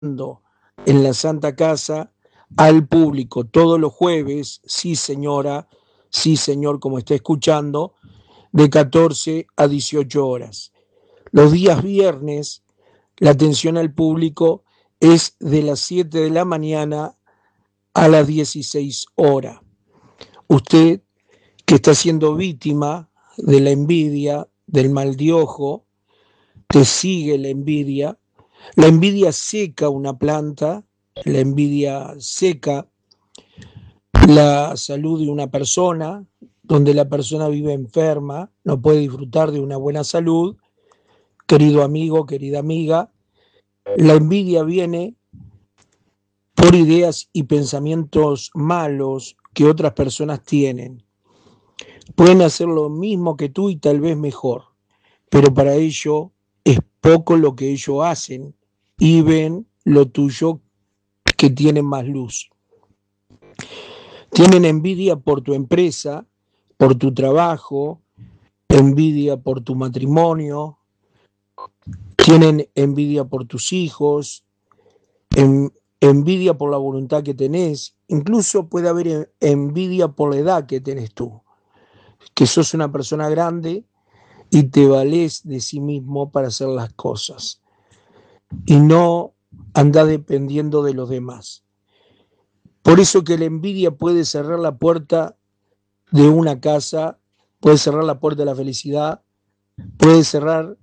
en la Santa Casa al público todos los jueves, sí señora, sí señor, como está escuchando, de 14 a 18 horas. Los días viernes, la atención al público es de las 7 de la mañana a las 16 horas. Usted que está siendo víctima de la envidia, del mal de ojo, te sigue la envidia seca una planta, la envidia seca la salud de una persona, donde la persona vive enferma, no puede disfrutar de una buena salud. Querido amigo, querida amiga, la envidia viene por ideas y pensamientos malos que otras personas tienen. Pueden hacer lo mismo que tú y tal vez mejor, pero para ello es poco lo que ellos hacen y ven lo tuyo que tiene más luz. Tienen envidia por tu empresa, por tu trabajo, envidia por tu matrimonio, tienen envidia por tus hijos, envidia por la voluntad que tenés, incluso puede haber envidia por la edad que tenés tú, que sos una persona grande y te valés de sí mismo para hacer las cosas y no andás dependiendo de los demás. Por eso que la envidia puede cerrar la puerta de una casa, puede cerrar la puerta de la felicidad, puede cerrar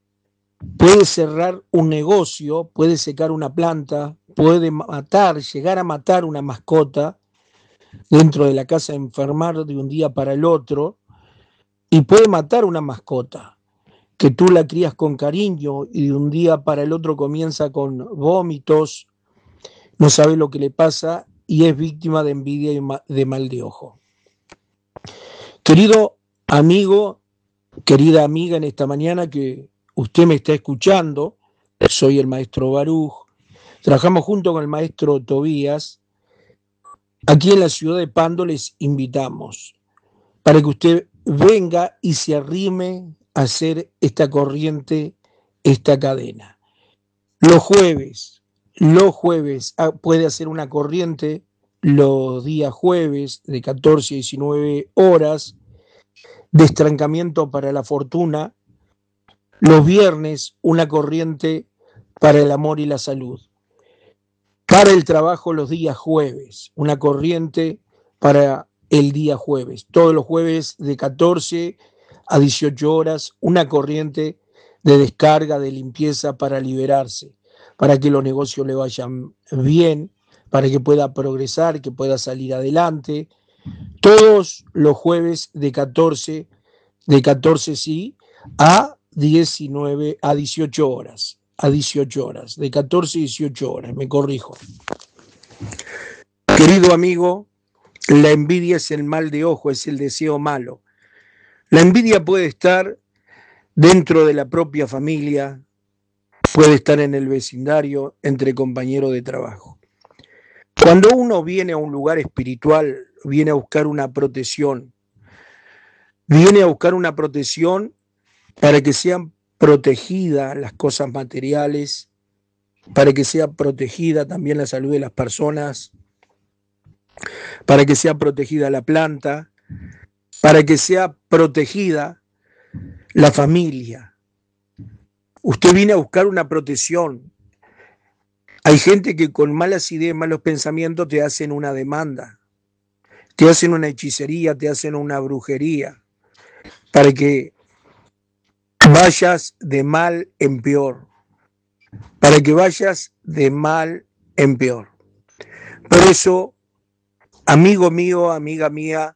un negocio, puede secar una planta, puede matar, llegar a matar una mascota dentro de la casa, enfermar de un día para el otro, y puede matar una mascota que tú la crías con cariño y de un día para el otro comienza con vómitos, no sabe lo que le pasa y es víctima de envidia y de mal de ojo. Querido amigo, querida amiga, en esta mañana que usted me está escuchando, soy el maestro Baruch, trabajamos junto con el maestro Tobías, aquí en la ciudad de Pando les invitamos para que usted venga y se arrime a hacer esta corriente, esta cadena. Los jueves puede hacer una corriente los días jueves de 14 a 19 horas, de estrancamiento para la fortuna, los viernes una corriente para el amor y la salud. Para el trabajo los días jueves, una corriente para el día jueves. Todos los jueves de 14 a 18 horas, una corriente de descarga, de limpieza para liberarse, para que los negocios le vayan bien, para que pueda progresar, que pueda salir adelante. Todos los jueves de 14 sí, a 19, a 18 horas, de 14 a 18 horas, me corrijo. Querido amigo, la envidia es el mal de ojo, es el deseo malo. La envidia puede estar dentro de la propia familia, puede estar en el vecindario, entre compañeros de trabajo. Cuando uno viene a un lugar espiritual, viene a buscar una protección, para que sean protegidas las cosas materiales, para que sea protegida también la salud de las personas, para que sea protegida la planta, para que sea protegida la familia. Usted viene a buscar una protección. Hay gente que con malas ideas, malos pensamientos te hacen una demanda, te hacen una hechicería, te hacen una brujería, para que vayas de mal en peor, para que vayas de mal en peor. Por eso, amigo mío, amiga mía,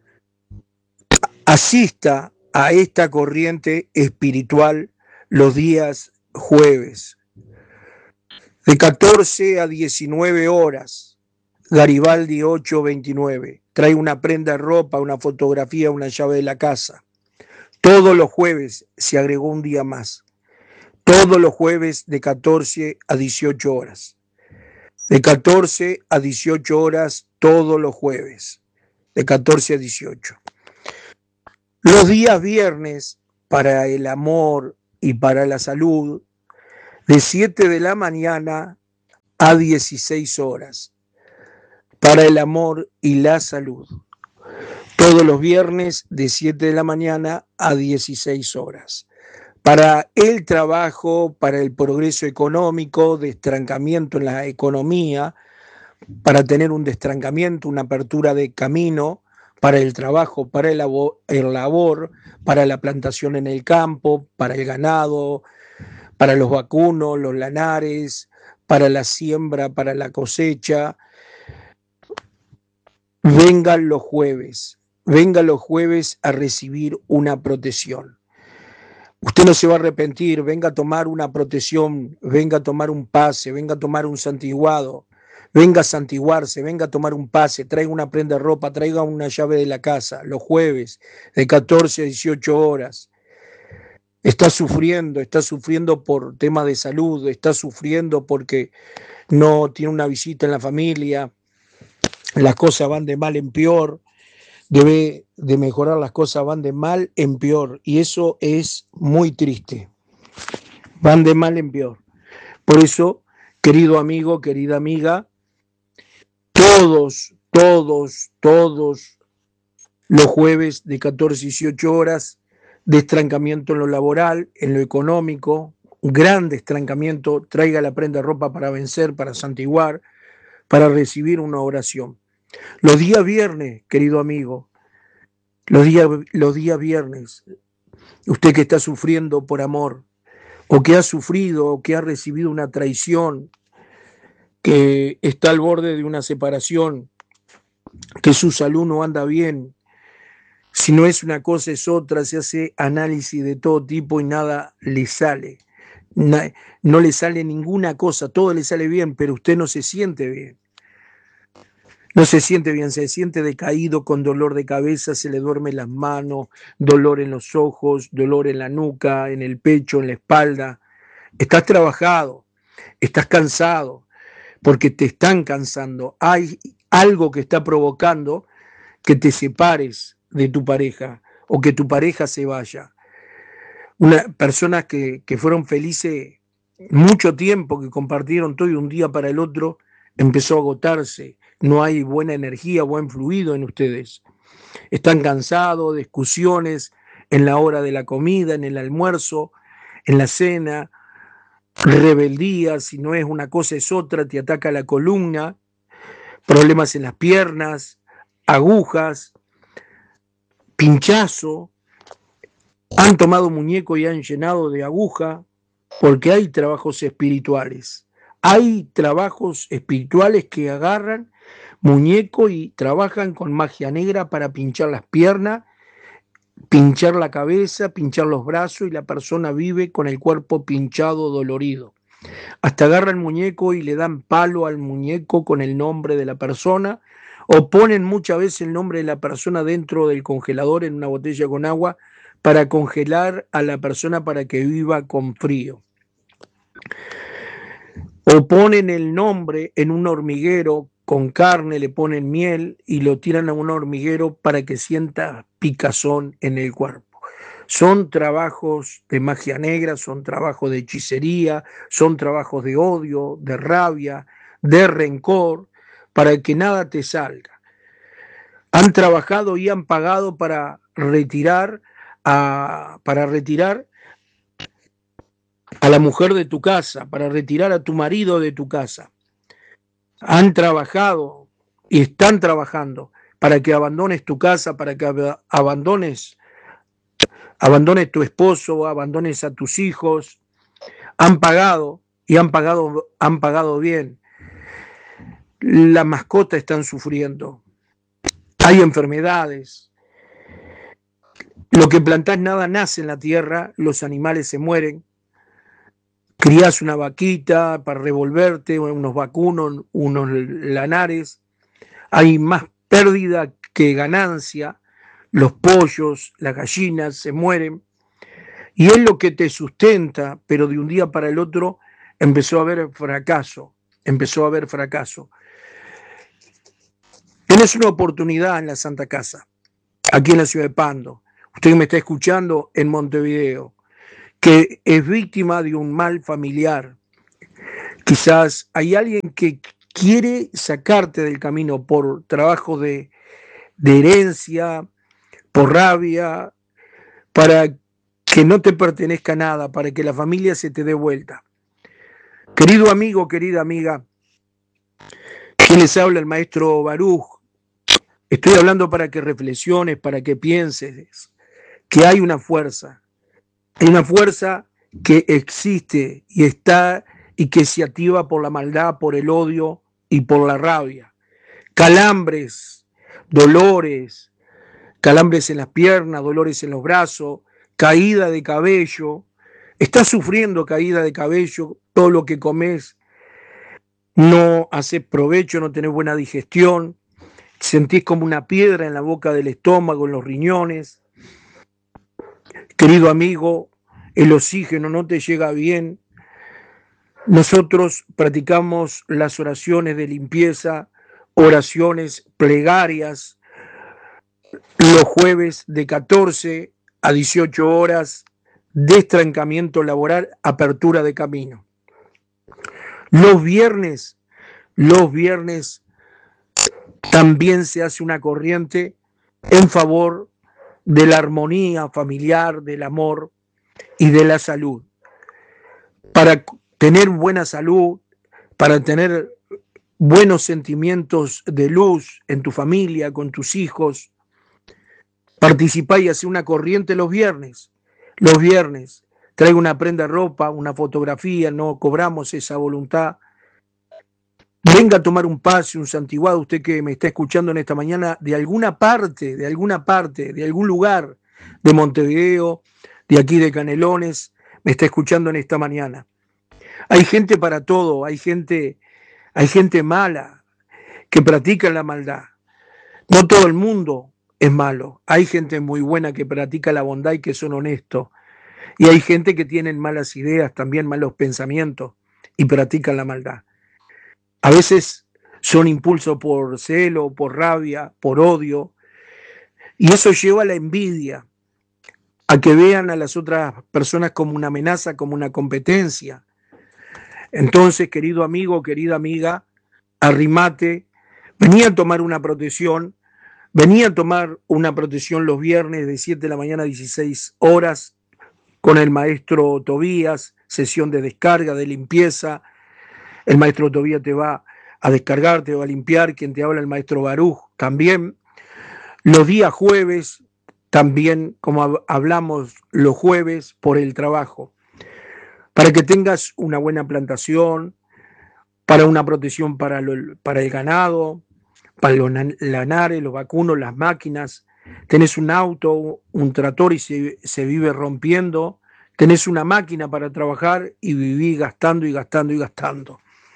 asista a esta corriente espiritual los días jueves, de 14 a 19 horas, Garibaldi 829. Trae una prenda de ropa, una fotografía, una llave de la casa. Todos los jueves se agregó un día más. Todos los jueves de 14 a 18 horas. De 14 a 18 horas todos los jueves. De 14 a 18. Los días viernes para el amor y para la salud, de 7 de la mañana a 16 horas. Para el amor y la salud. Todos los viernes de 7 de la mañana a 16 horas. Para el trabajo, para el progreso económico, destrancamiento en la economía, para tener un destrancamiento, una apertura de camino, para el trabajo, para el labor, para la plantación en el campo, para el ganado, para los vacunos, los lanares, para la siembra, para la cosecha. Vengan los jueves a recibir una protección. Usted no se va a arrepentir, venga a tomar una protección, venga a tomar un pase, venga a tomar un santiguado, venga a santiguarse, venga a tomar un pase, traiga una prenda de ropa, traiga una llave de la casa, los jueves de 14 a 18 horas. Está sufriendo por temas de salud, está sufriendo porque no tiene una visita en la familia, las cosas van de mal en peor, debe de mejorar, las cosas van de mal en peor y eso es muy triste, van de mal en peor. Por eso, querido amigo, querida amiga, todos los jueves de 14 a 18 horas de estrancamiento en lo laboral, en lo económico, gran destrancamiento, traiga la prenda de ropa para vencer, para santiguar, para recibir una oración. Los días viernes, querido amigo, los días viernes, usted que está sufriendo por amor, o que ha sufrido, o que ha recibido una traición, que está al borde de una separación, que su salud no anda bien, si no es una cosa es otra, se hace análisis de todo tipo y nada le sale. No le sale ninguna cosa, todo le sale bien, pero usted no se siente bien. No se siente bien, se siente decaído, con dolor de cabeza, se le duermen las manos, dolor en los ojos, dolor en la nuca, en el pecho, en la espalda. Estás trabajado, estás cansado, porque te están cansando. Hay algo que está provocando que te separes de tu pareja o que tu pareja se vaya. Personas que fueron felices mucho tiempo, que compartieron todo y un día para el otro empezó a agotarse. No hay buena energía, buen fluido en ustedes. Están cansados, discusiones en la hora de la comida, en el almuerzo, en la cena, rebeldía, si no es una cosa es otra, te ataca la columna, problemas en las piernas, agujas, pinchazo, han tomado muñeco y han llenado de aguja, porque hay trabajos espirituales. Hay trabajos espirituales que agarran muñeco y trabajan con magia negra para pinchar las piernas, pinchar la cabeza, pinchar los brazos y la persona vive con el cuerpo pinchado, dolorido. Hasta agarran muñeco y le dan palo al muñeco con el nombre de la persona o ponen muchas veces el nombre de la persona dentro del congelador en una botella con agua para congelar a la persona para que viva con frío. O ponen el nombre en un hormiguero con carne, le ponen miel y lo tiran a un hormiguero para que sienta picazón en el cuerpo. Son trabajos de magia negra, son trabajos de hechicería, son trabajos de odio, de rabia, de rencor, para que nada te salga. Han trabajado y han pagado para retirar a la mujer de tu casa, para retirar a tu marido de tu casa. Han trabajado y están trabajando para que abandones tu casa, para que abandones tu esposo, abandones a tus hijos. Han pagado y han pagado bien. Las mascotas están sufriendo. Hay enfermedades. Lo que plantás nada nace en la tierra, los animales se mueren. Criás una vaquita para revolverte, unos vacunos, unos lanares. Hay más pérdida que ganancia. Los pollos, las gallinas se mueren. Y es lo que te sustenta, pero de un día para el otro empezó a haber fracaso. Tienes una oportunidad en la Santa Casa, aquí en la ciudad de Pando. Usted que me está escuchando en Montevideo, que es víctima de un mal familiar, Quizás hay alguien que quiere sacarte del camino por trabajo de herencia, por rabia, para que no te pertenezca nada, para que la familia se te dé vuelta. Querido amigo, querida amiga, quien les habla el maestro Baruch, estoy hablando para que reflexiones, para que pienses que hay una fuerza que existe y está y que se activa por la maldad, por el odio y por la rabia. Calambres, dolores, calambres en las piernas, dolores en los brazos, caída de cabello. Estás sufriendo caída de cabello, todo lo que comes no haces provecho, no tenés buena digestión, sentís como una piedra en la boca del estómago, en los riñones. Querido amigo, el oxígeno no te llega bien. Nosotros practicamos las oraciones de limpieza, oraciones plegarias, los jueves de 14 a 18 horas, destrancamiento laboral, apertura de camino. Los viernes también se hace una corriente en favor de la armonía familiar, del amor y de la salud. Para tener buena salud, para tener buenos sentimientos de luz en tu familia, con tus hijos, participá y hace una corriente los viernes. Los viernes traigo una prenda de ropa, una fotografía, no cobramos esa voluntad. Venga a tomar un pase, un santiguado, usted que me está escuchando en esta mañana, de alguna parte, de algún lugar de Montevideo, de aquí de Canelones, me está escuchando en esta mañana. Hay gente para todo, hay gente mala que practica la maldad. No todo el mundo es malo. Hay gente muy buena que practica la bondad y que son honestos. Y hay gente que tiene malas ideas, también malos pensamientos y practican la maldad. A veces son impulsos por celo, por rabia, por odio. Y eso lleva a la envidia, a que vean a las otras personas como una amenaza, como una competencia. Entonces, querido amigo, querida amiga, arrimate, venía a tomar una protección los viernes de 7 de la mañana a 16 horas con el maestro Tobías, sesión de descarga, de limpieza. El maestro Tobías te va a descargar, te va a limpiar, quien te habla el maestro Baruch también. Los días jueves, también como hablamos los jueves, por el trabajo. Para que tengas una buena plantación, para una protección para el ganado, para los lanares, los vacunos, las máquinas. Tenés un auto, un tractor y se vive rompiendo. Tenés una máquina para trabajar y vivís gastando y gastando y gastando.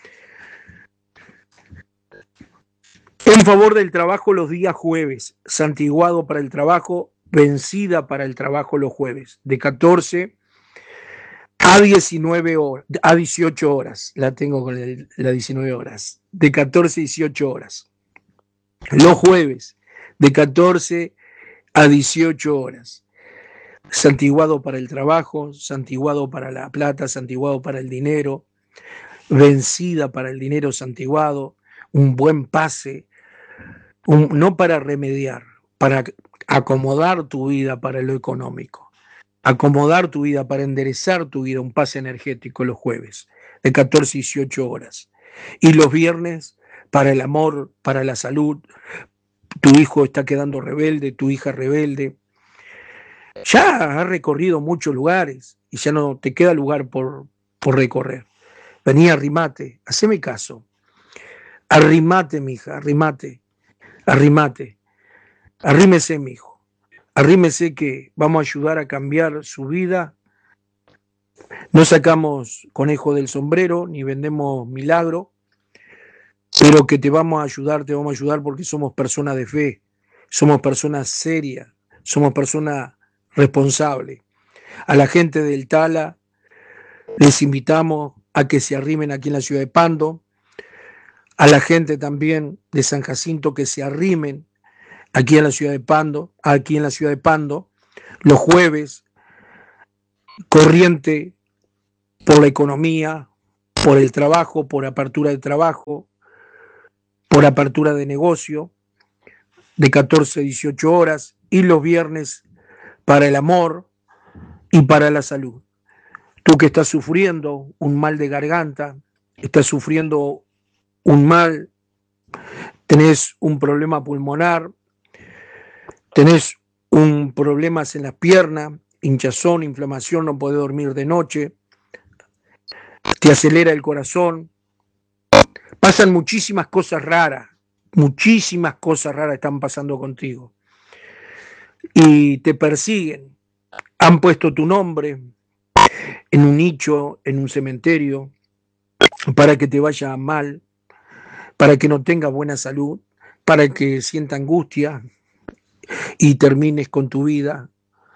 En favor del trabajo los días jueves, santiguado para el trabajo, vencida para el trabajo los jueves, de 14 a 19 horas, a 18 horas, la tengo con la 19 horas, de 14 a 18 horas. Los jueves, de 14 a 18 horas. Santiguado para el trabajo, santiguado para la plata, santiguado para el dinero, vencida para el dinero santiguado, un buen pase, no para remediar, para acomodar tu vida para lo económico, acomodar tu vida para enderezar tu vida, un pase energético los jueves, de 14 a 18 horas. Y los viernes, para el amor, para la salud. Tu hijo está quedando rebelde, tu hija rebelde. Ya has recorrido muchos lugares y ya no te queda lugar por recorrer. Vení, arrimate, haceme caso. Arrimate, mija, arrimate. Arrímese, mijo. Arrímese que vamos a ayudar a cambiar su vida. No sacamos conejo del sombrero ni vendemos milagro, pero que te vamos a ayudar porque somos personas de fe, somos personas serias, somos personas responsables. A la gente del Tala les invitamos a que se arrimen aquí en la ciudad de Pando, a la gente también de San Jacinto que se arrimen aquí en la ciudad de Pando, los jueves, corriente por la economía, por el trabajo, por apertura de trabajo, por apertura de negocio, de 14 a 18 horas, y los viernes para el amor y para la salud. Tú que estás sufriendo un mal de garganta, estás sufriendo un mal, tenés un problema pulmonar, tenés un problema en las piernas, hinchazón, inflamación, no podés dormir de noche, te acelera el corazón, pasan muchísimas cosas raras están pasando contigo y te persiguen, han puesto tu nombre en un nicho, en un cementerio, para que te vaya mal, para que no tengas buena salud, para que sienta angustia y termines con tu vida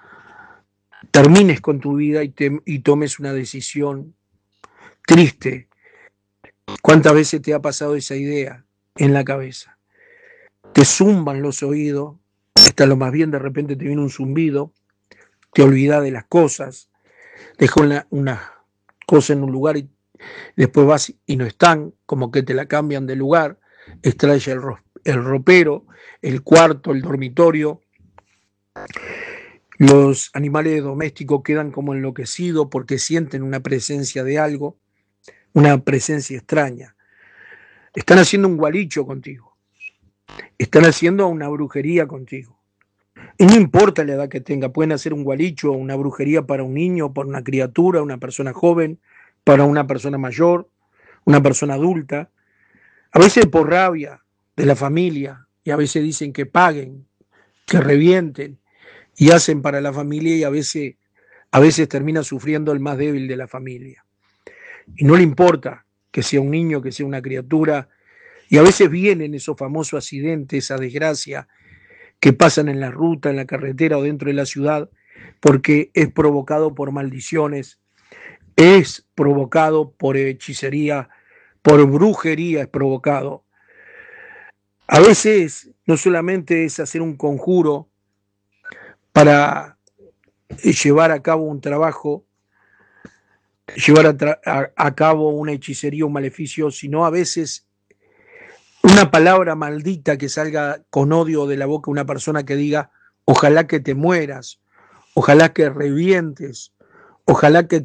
y tomes una decisión triste. ¿Cuántas veces te ha pasado esa idea en la cabeza? Te zumban los oídos, estás lo más bien, de repente te viene un zumbido, te olvidas de las cosas, dejas una cosa en un lugar y después vas y no están, como que te la cambian de lugar, extraes el ropero, el cuarto, el dormitorio. Los animales domésticos quedan como enloquecidos porque sienten una presencia de algo, una presencia extraña. Están haciendo un gualicho contigo, están haciendo una brujería contigo. Y no importa la edad que tenga, pueden hacer un gualicho o una brujería para un niño, para una criatura, una persona joven, para una persona mayor, una persona adulta. A veces por rabia de la familia, y a veces dicen que paguen, que revienten, y hacen para la familia, y a veces termina sufriendo el más débil de la familia. Y no le importa que sea un niño, que sea una criatura, y a veces vienen esos famosos accidentes, esa desgracia que pasan en la ruta, en la carretera o dentro de la ciudad, porque es provocado por maldiciones, es provocado por hechicería, por brujería es provocado. A veces no solamente es hacer un conjuro para llevar a cabo un trabajo, llevar a cabo una hechicería, un maleficio, sino a veces una palabra maldita que salga con odio de la boca de una persona que diga, ojalá que te mueras, ojalá que revientes, ojalá que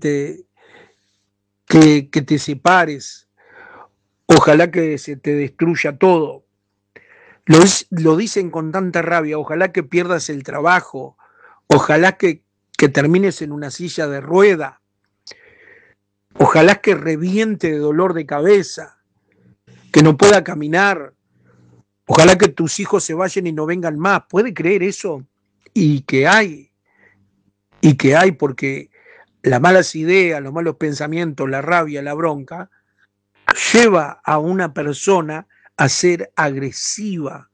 te separes, ojalá que se te destruya todo. Lo dicen con tanta rabia, ojalá que pierdas el trabajo, ojalá que termines en una silla de rueda, ojalá que reviente de dolor de cabeza, que no pueda caminar, ojalá que tus hijos se vayan y no vengan más. ¿Puede creer eso? Y que hay porque las malas ideas, los malos pensamientos, la rabia, la bronca, lleva a una persona a ser agresiva.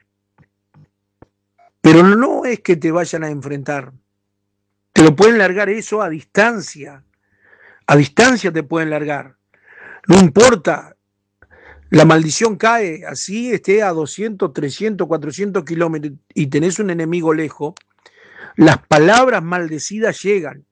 Pero no es que te vayan a enfrentar, te lo pueden largar eso a distancia te pueden largar. No importa, la maldición cae, así esté a 200, 300, 400 kilómetros y tenés un enemigo lejos, las palabras maldecidas llegan,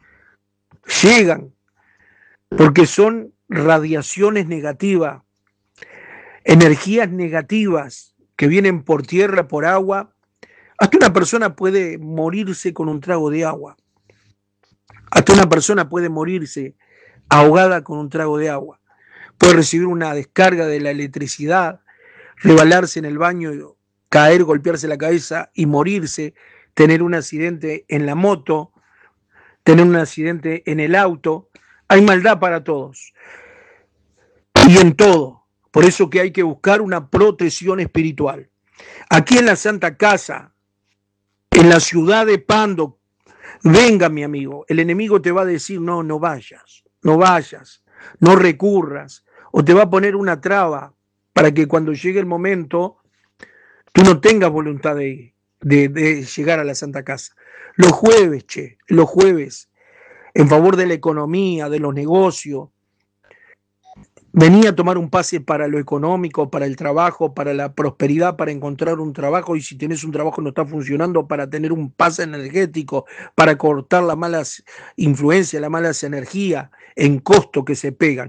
porque son radiaciones negativas, energías negativas que vienen por tierra, por agua. Hasta una persona puede morirse con un trago de agua. Hasta una persona puede morirse ahogada con un trago de agua. Puede recibir una descarga de la electricidad, rebalarse en el baño, caer, golpearse la cabeza y morirse, tener un accidente en la moto, tener un accidente en el auto. Hay maldad para todos y en todo. Por eso que hay que buscar una protección espiritual. Aquí en la Santa Casa, en la ciudad de Pando, venga mi amigo, el enemigo te va a decir, no, no vayas, no recurras, o te va a poner una traba para que cuando llegue el momento tú no tengas voluntad de llegar a la Santa Casa. Los jueves, en favor de la economía, de los negocios, vení a tomar un pase para lo económico, para el trabajo, para la prosperidad, para encontrar un trabajo, y si tienes un trabajo no está funcionando, para tener un pase energético, para cortar las malas influencias, las malas energías en costo que se pegan.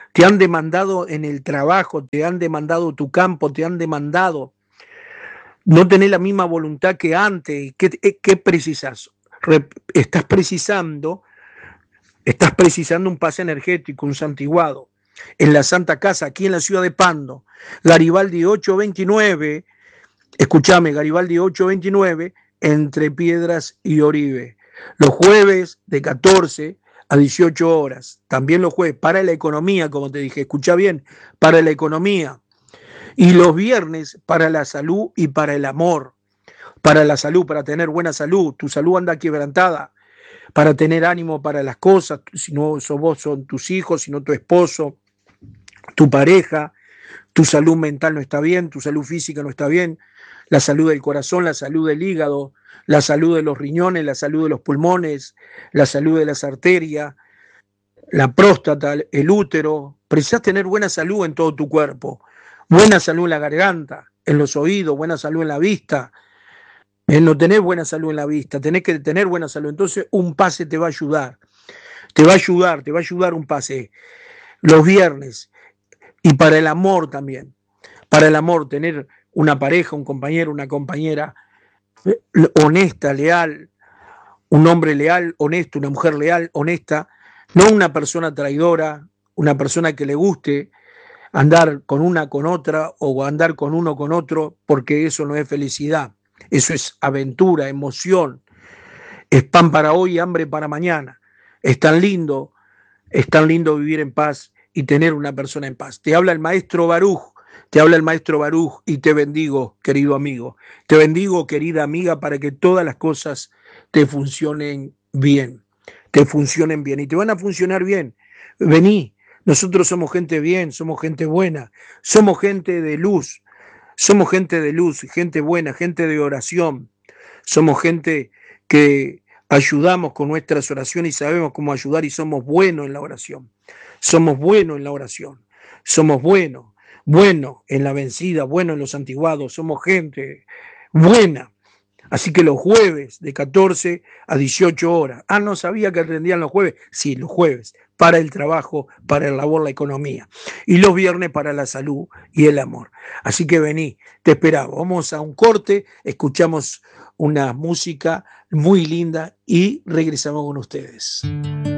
te han demandado en el trabajo, te han demandado tu campo, te han demandado, no tenés la misma voluntad que antes. ¿Qué precisas? Estás precisando un pase energético, un santiguado. En la Santa Casa, aquí en la ciudad de Pando, Garibaldi 829, escúchame, Garibaldi 829, entre Piedras y Oribe. Los jueves de 14 a 18 horas. También los jueves, para la economía, como te dije, escucha bien, para la economía. Y los viernes, para la salud y para el amor. Para la salud, para tener buena salud. Tu salud anda quebrantada. Para tener ánimo para las cosas. Si no sos vos, son tus hijos, si no tu esposo, tu pareja. Tu salud mental no está bien, tu salud física no está bien. La salud del corazón, la salud del hígado, la salud de los riñones, la salud de los pulmones, la salud de las arterias, la próstata, el útero. Precisás tener buena salud en todo tu cuerpo, buena salud en la garganta, en los oídos, buena salud en la vista. No tenés buena salud en la vista, tenés que tener buena salud. Entonces un pase te va a ayudar, te va a ayudar un pase los viernes. Y para el amor también, para el amor, tener una pareja, un compañero, una compañera honesta, leal, un hombre leal, honesto, una mujer leal, honesta, no una persona traidora, una persona que le guste andar con una con otra o andar con uno con otro, porque eso no es felicidad, eso es aventura, emoción, es pan para hoy y hambre para mañana. Es tan lindo vivir en paz y tener una persona en paz. Te habla el maestro Baruch, te habla el maestro Baruch y te bendigo, querido amigo. Te bendigo, querida amiga, para que todas las cosas te funcionen bien, te funcionen bien y te van a funcionar bien. Vení, nosotros somos gente bien, somos gente buena, somos gente de luz, somos gente de luz, gente buena, gente de oración, somos gente que ayudamos con nuestras oraciones y sabemos cómo ayudar y somos buenos en la oración. Somos buenos en la oración. Somos buenos, buenos en la vencida, buenos en los santiguados. Somos gente buena. Así que los jueves de 14 a 18 horas. Ah, no sabía que atendían los jueves. Sí, los jueves, para el trabajo, para el labor, la economía. Y los viernes para la salud y el amor. Así que vení, te esperamos. Vamos a un corte, escuchamos una música muy linda y regresamos con ustedes.